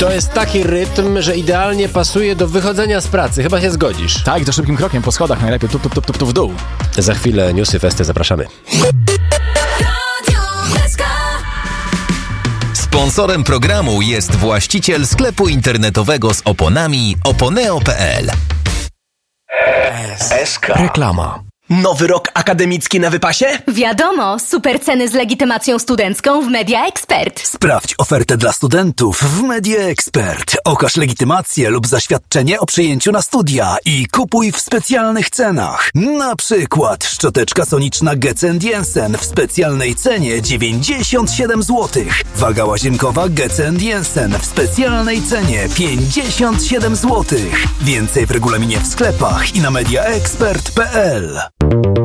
To jest taki rytm, że idealnie pasuje do wychodzenia z pracy. Chyba się zgodzisz. Tak, to szybkim krokiem po schodach najlepiej. Tu w dół. Za chwilę newsy, festy, zapraszamy. Sponsorem programu jest właściciel sklepu internetowego z oponami oponeo.pl. SK. Reklama. Nowy rok akademicki na wypasie? Wiadomo, super ceny z legitymacją studencką w Media Expert. Sprawdź ofertę dla studentów w Media Expert. Okaż legitymację lub zaświadczenie o przyjęciu na studia i kupuj w specjalnych cenach. Na przykład szczoteczka soniczna Getz & Jensen w specjalnej cenie 97 zł. Waga łazienkowa Getz & Jensen w specjalnej cenie 57 zł. Więcej w regulaminie w sklepach i na mediaexpert.pl.